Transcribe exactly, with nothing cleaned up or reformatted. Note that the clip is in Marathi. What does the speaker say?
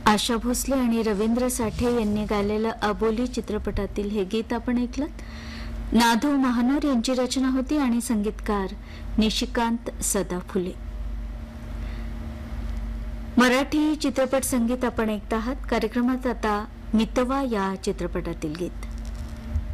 आशा भोसले आणि रवींद्र साठे यांनी गायलेलं अबोली चित्रपटातील हे गीत आपण ऐकलं. नाधो महानोर यांची रचना होती आणि संगीतकार निशिकांत सदाफुले. मराठी चित्रपट संगीत आपण ऐकत आहात. कार्यक्रमात आता मितवा या चित्रपटातील गीत.